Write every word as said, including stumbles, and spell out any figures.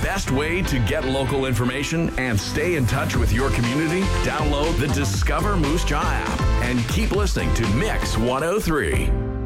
best way to get local information and stay in touch with your community? Download the Discover Moose Jaw app and keep listening to Mix one oh three.